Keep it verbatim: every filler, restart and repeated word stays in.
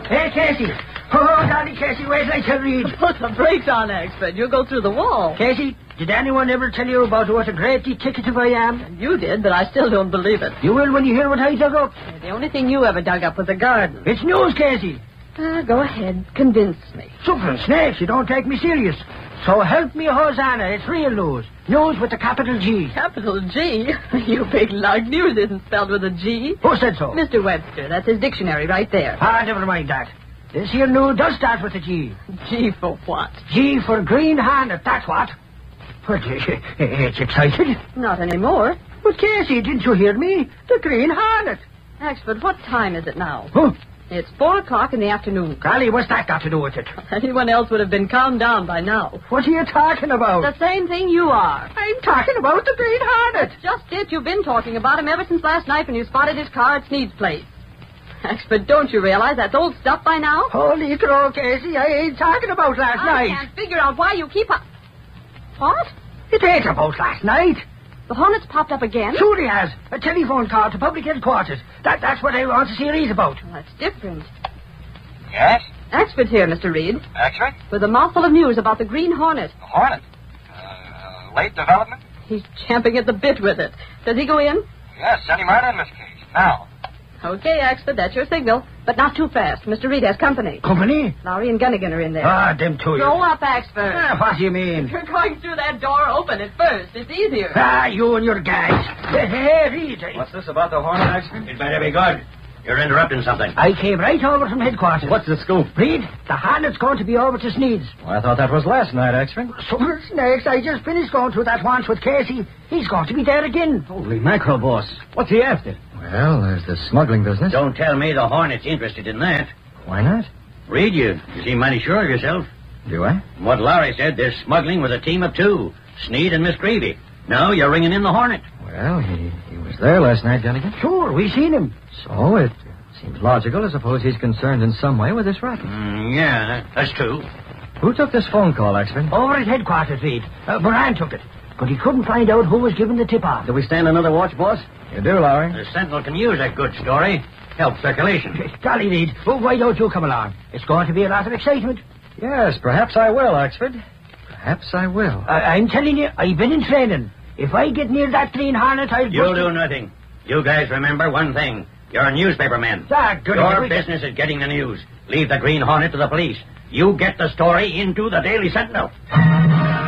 Hey, Casey. Oh, darling Casey, wait till I tell Reed. Put the brakes on, Axford. You'll go through the wall. Casey, did anyone ever tell you about what a great detective I am? You did, but I still don't believe it. You will when you hear what I dug up. The only thing you ever dug up was a garden. It's news, Casey. Uh, go ahead. Convince me. Suffering snakes, you don't take me serious. So help me, Hosanna. It's real news. News with a capital G. Capital G? You big lug. News isn't spelled with a G. Who said so? Mister Webster. That's his dictionary right there. Ah, never mind that. This here news does start with a G. G for what? G for Green Hornet, that's what. But it's excited. Not anymore. But, Casey, didn't you hear me? The Green Hornet. Axford, what time is it now? Huh? It's four o'clock in the afternoon. Golly, what's that got to do with it? Anyone else would have been calmed down by now. What are you talking about? The same thing you are. I'm talking about the Green Hornet. Just it. You've been talking about him ever since last night when you spotted his car at Sneed's place. Axford, don't you realize that's old stuff by now? Holy crow, Casey, I ain't talking about last I night. I can't figure out why you keep up. What? It ain't about last night. The Hornet's popped up again? Sure he has. A telephone call to public headquarters. That, that's what I want to see Reed about. Well, that's different. Yes? Axford here, Mister Reed. Axford? With a mouthful of news about the Green Hornet. The Hornet? Uh, late development? He's champing at the bit with it. Does he go in? Yes, send him right in, Miss Case. Now. Okay, Axford, that's your signal. But not too fast. Mister Reed has company. Company? Lowry and Gunnigan are in there. Ah, them two. Go up, Axford. Ah, what do you mean? You're going through that door. Open it first. It's easier. Ah, you and your guys. Hey, hey, Reed. What's this about the Hornet, Axford? It better be good. You're interrupting something. I came right over from headquarters. What's the scoop? Reed, the Hornet's going to be over to Sneed's. Well, I thought that was last night, Axford. Summer snakes, I just finished going through that once with Casey. He's going to be there again. Holy mackerel, boss. What's he after? Well, there's the smuggling business. Don't tell me the Hornet's interested in that. Why not? Read you. You seem mighty sure of yourself. Do I? From what Lowry said, they're smuggling with a team of two. Sneed and Miss Creevy. Now you're ringing in the Hornet. Well, he, he was there last night, Gunnigan. Sure, we seen him. So it seems logical to suppose he's concerned in some way with this racket. Mm, yeah, that's true. Who took this phone call, Axford? Over at headquarters, Reed. Uh, Moran took it. But he couldn't find out who was giving the tip-off. Do we stand another watch, boss? You do, Lowry. The Sentinel can use a good story. Help circulation. Golly, Reed, well, why don't you come along? It's going to be a lot of excitement. Yes, perhaps I will, Axford. Perhaps I will. Uh, I'm telling you, I've been in training. If I get near that Green Hornet, I'll... You'll do nothing. You guys remember one thing. You're newspaper men. Ah, good Your we... business is getting the news. Leave the Green Hornet to the police. You get the story into the Daily Sentinel.